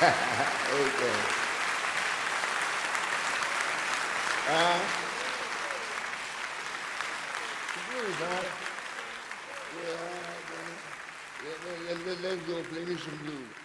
Okay. Really, man. Yeah, all right, man. Yeah, let's go play me some blues.